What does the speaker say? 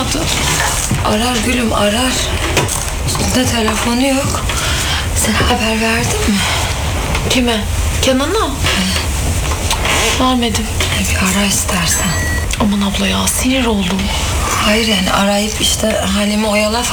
aramadı? Arar gülüm, arar. Üstünde telefonu yok. Sen haber verdin mi? Kime? Kenan'a? Vermedim. Bir ara istersen. Aman abla ya, sinir oldum. Hayır yani arayıp işte Halime oyala